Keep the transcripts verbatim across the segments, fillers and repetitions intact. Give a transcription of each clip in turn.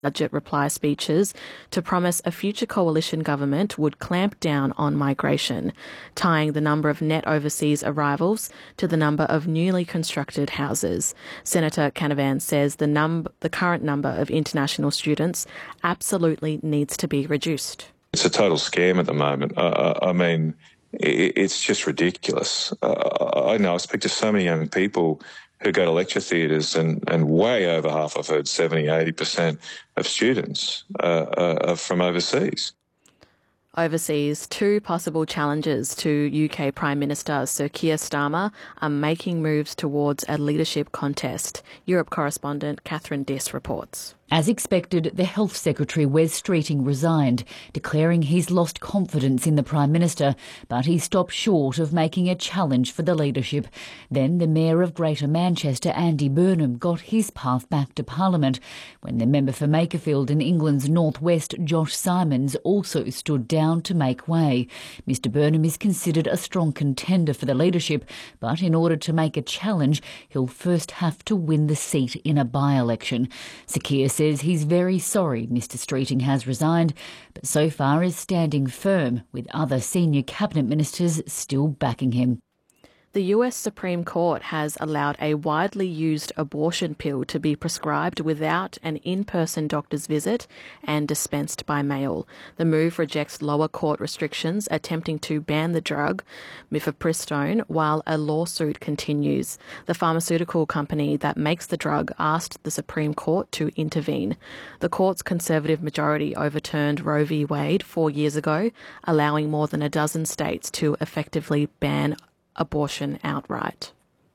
budget reply speeches to promise a future coalition government would clamp down on migration, tying the number of net overseas arrivals to the number of newly constructed houses. Senator Canavan says the, num- the current number of international students absolutely needs to be reduced. It's a total scam at the moment. Uh, I mean, it's just ridiculous. Uh, I know I speak to so many young people who go to lecture theatres, and, and way over half, I've heard seventy, eighty percent of students uh, are from overseas. Overseas, two possible challengers to U K Prime Minister Sir Keir Starmer are making moves towards a leadership contest. Europe correspondent Catherine Diss reports. As expected, the Health Secretary Wes Streeting resigned, declaring he's lost confidence in the Prime Minister, but he stopped short of making a challenge for the leadership. Then the Mayor of Greater Manchester, Andy Burnham, got his path back to Parliament when the member for Makerfield in England's North West, Josh Simons, also stood down to make way. Mister Burnham is considered a strong contender for the leadership, but in order to make a challenge, he'll first have to win the seat in a by-election. Sir Keir says he's very sorry Mister Streeting has resigned, but so far is standing firm, with other senior cabinet ministers still backing him. The U S Supreme Court has allowed a widely used abortion pill to be prescribed without an in-person doctor's visit and dispensed by mail. The move rejects lower court restrictions attempting to ban the drug, mifepristone, while a lawsuit continues. The pharmaceutical company that makes the drug asked the Supreme Court to intervene. The court's Conservative majority overturned Roe v. Wade four years ago, allowing more than a dozen states to effectively ban abortion outright.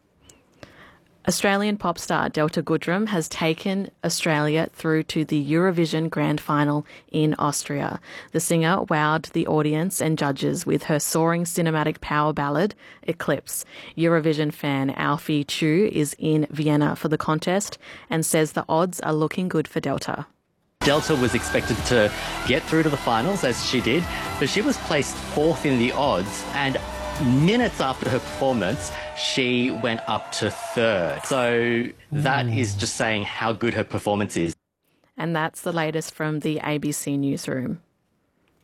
Australian pop star Delta Goodrem has taken Australia through to the Eurovision Grand Final in Austria. The singer wowed the audience and judges with her soaring cinematic power ballad, Eclipse. Eurovision fan Alfie Chu is in Vienna for the contest and says the odds are looking good for Delta. Delta was expected to get through to the finals, as she did, but she was placed fourth in the odds, and minutes after her performance, she went up to third. So that mm. is just saying how good her performance is. And that's the latest from the A B C Newsroom.